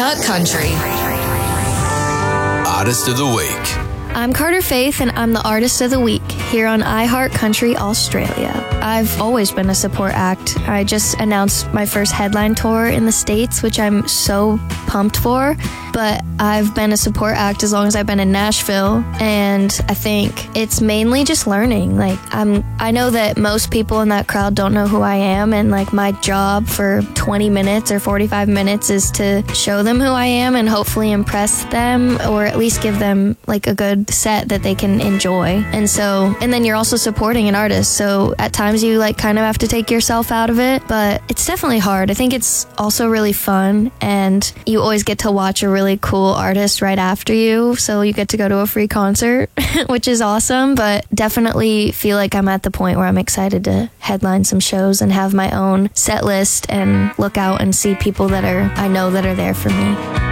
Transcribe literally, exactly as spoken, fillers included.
iHeart Country. Artist of the Week. I'm Carter Faith, and I'm the Artist of the Week here on iHeart Country Australia. I've always been a support act. I just announced my first headline tour in the States, which I'm so pumped for. But I've been a support act as long as I've been in Nashville, and I think it's mainly just learning. Like, I'm, I know that most people in that crowd don't know who I am, and like my job for twenty minutes or forty-five minutes is to show them who I am and hopefully impress them, or at least give them like a good set that they can enjoy. And so, and then you're also supporting an artist, so at times you like kind of have to take yourself out of it, but it's definitely hard. I think it's also really fun, and you always get to watch a really cool artist right after you, so you get to go to a free concert, which is awesome. But definitely feel like I'm at the point where I'm excited to headline some shows and have my own set list and look out and see people that are I know that are there for me.